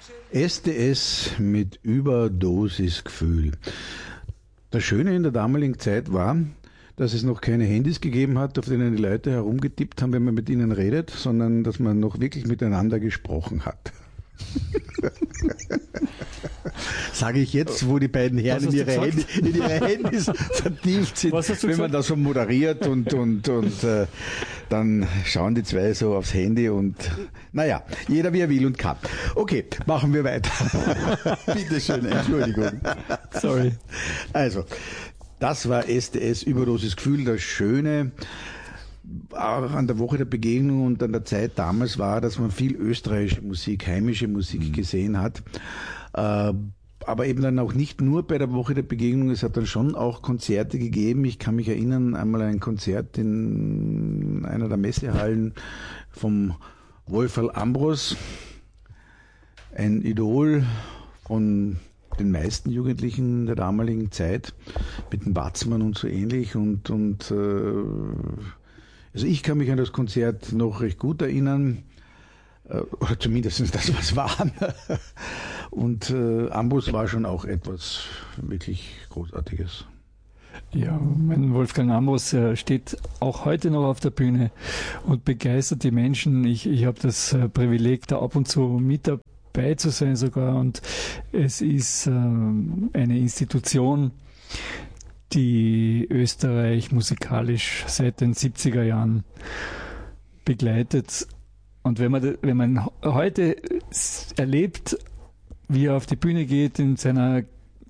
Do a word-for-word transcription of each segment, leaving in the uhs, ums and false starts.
S D S mit Überdosisgefühl. Das Schöne in der damaligen Zeit war, dass es noch keine Handys gegeben hat, auf denen die Leute herumgetippt haben, wenn man mit ihnen redet, sondern dass man noch wirklich miteinander gesprochen hat. Sage ich jetzt, wo die beiden Herren in ihre, Handy, in ihre Handys vertieft sind, wenn gesagt? Man da so moderiert und, und, und äh, dann schauen die zwei so aufs Handy und naja, jeder wie er will und kann. Okay, machen wir weiter. Bitte schön, Entschuldigung. Sorry. Also, das war S D S Überdosisgefühl. Das Schöne auch an der Woche der Begegnung und an der Zeit damals war, dass man viel österreichische Musik, heimische Musik mhm. gesehen hat. Äh, aber eben dann auch nicht nur bei der Woche der Begegnung, es hat dann schon auch Konzerte gegeben. Ich kann mich erinnern, einmal ein Konzert in einer der Messehallen vom Wolferl Ambros, ein Idol von den meisten Jugendlichen der damaligen Zeit, mit dem Watzmann und so ähnlich. Und, und äh, also ich kann mich an das Konzert noch recht gut erinnern, äh, oder zumindest das, was war. Und äh, Ambros war schon auch etwas wirklich Großartiges. Ja, mein Wolfgang Ambros äh, steht auch heute noch auf der Bühne und begeistert die Menschen. Ich, ich habe das äh, Privileg, da ab und zu mit dabei zu sein sogar. Und es ist äh, eine Institution, die Österreich musikalisch seit den siebziger Jahren begleitet. Und wenn man, wenn man heute erlebt, wie er auf die Bühne geht in seiner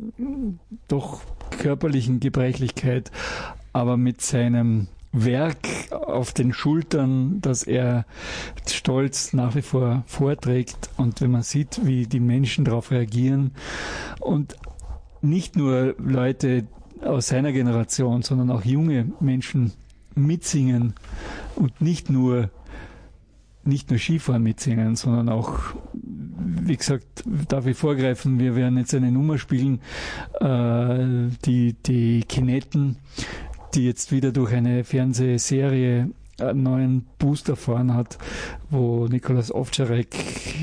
doch körperlichen Gebrechlichkeit, aber mit seinem Werk auf den Schultern, das er stolz nach wie vor vorträgt, und wenn man sieht, wie die Menschen darauf reagieren und nicht nur Leute aus seiner Generation, sondern auch junge Menschen mitsingen und nicht nur nicht nur Skifahren mitsingen, sondern auch, wie gesagt, darf ich vorgreifen, wir werden jetzt eine Nummer spielen, äh, die, die Kineten, die jetzt wieder durch eine Fernsehserie einen neuen Boost erfahren hat, wo Nikolaus Ovtcharek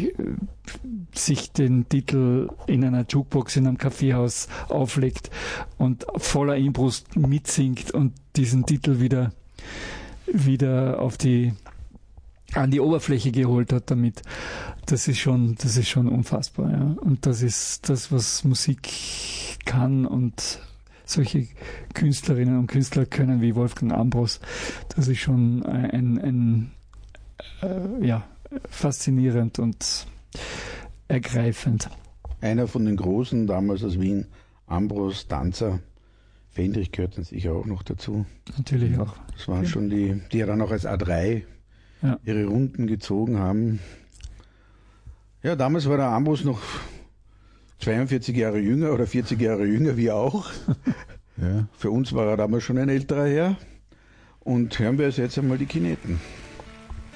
sich den Titel in einer Jukebox in einem Kaffeehaus auflegt und voller Inbrust mitsingt und diesen Titel wieder, wieder auf die an die Oberfläche geholt hat damit. Das ist schon, das ist schon unfassbar, ja. Und das ist das, was Musik kann, und solche Künstlerinnen und Künstler können wie Wolfgang Ambros. Das ist schon ein, ein, ein äh, ja, faszinierend und ergreifend. Einer von den Großen damals aus Wien, Ambros, Danzer, Fendrich gehört dann sicher auch noch dazu. Natürlich auch. Das waren ja schon die, die ja dann auch als A drei ja. ihre Runden gezogen haben. Ja, damals war der Ambros noch zweiundvierzig Jahre jünger oder vierzig Jahre jünger, wie auch. Ja. Für uns war er damals schon ein älterer Herr. Und hören wir jetzt einmal die Kineten.